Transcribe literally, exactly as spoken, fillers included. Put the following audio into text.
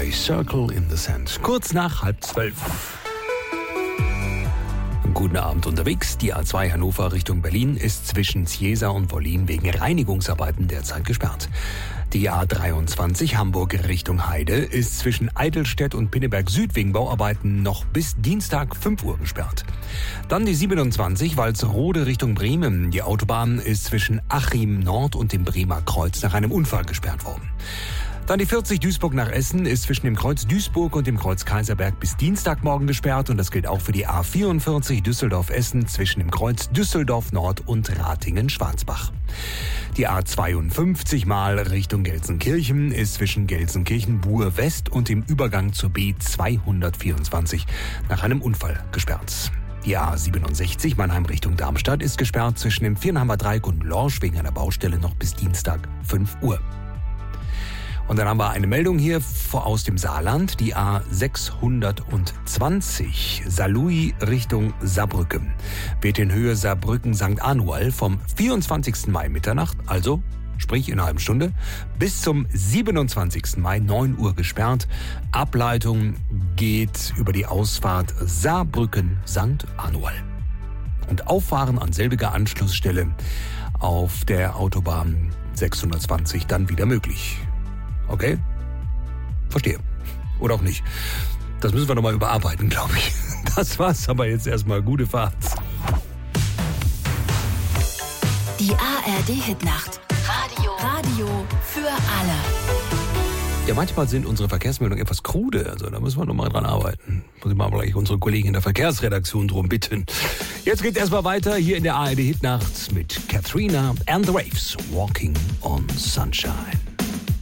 bei Circle in the Sand. Kurz nach halb zwölf. Guten Abend unterwegs. Die A zwei Hannover Richtung Berlin ist zwischen Ziesa und Wollin wegen Reinigungsarbeiten derzeit gesperrt. Die A dreiundzwanzig Hamburg Richtung Heide ist zwischen Eidelstedt und Pinneberg Süd wegen Bauarbeiten noch bis Dienstag fünf Uhr gesperrt. Dann die siebenundzwanzig Walsrode Richtung Bremen. Die Autobahn ist zwischen Achim Nord und dem Bremer Kreuz nach einem Unfall gesperrt worden. Dann die vierzig Duisburg nach Essen ist zwischen dem Kreuz Duisburg und dem Kreuz Kaiserberg bis Dienstagmorgen gesperrt und das gilt auch für die A vierundvierzig Düsseldorf-Essen zwischen dem Kreuz Düsseldorf Nord und Ratingen-Schwarzbach. Die A zweiundfünfzig mal Richtung Gelsenkirchen ist zwischen Gelsenkirchen-Buhr West und dem Übergang zur B zweihundertvierundzwanzig nach einem Unfall gesperrt. Die A siebenundsechzig Mannheim Richtung Darmstadt ist gesperrt zwischen dem Viernheimer Dreieck und Lorsch wegen einer Baustelle noch bis Dienstag fünf Uhr. Und dann haben wir eine Meldung hier aus dem Saarland, die A sechshundertzwanzig Saarlouis Richtung Saarbrücken wird in Höhe Saarbrücken-Sankt Anual vom vierundzwanzigsten Mai Mitternacht, also sprich in einer halben Stunde, bis zum siebenundzwanzigsten Mai neun Uhr gesperrt. Ableitung geht über die Ausfahrt Saarbrücken-Sankt Anual. Und Auffahren an selbiger Anschlussstelle auf der Autobahn sechshundertzwanzig dann wieder möglich. Okay? Verstehe. Oder auch nicht. Das müssen wir nochmal überarbeiten, glaube ich. Das war's aber jetzt erstmal. Gute Fahrt. Die A R D-Hitnacht. Radio. Radio für alle. Ja, manchmal sind unsere Verkehrsmeldungen etwas krude. Also da müssen wir nochmal dran arbeiten. Muss ich mal gleich unsere Kollegen in der Verkehrsredaktion drum bitten. Jetzt geht's erstmal weiter hier in der A R D-Hitnacht mit Katrina and the Waves. Walking on Sunshine.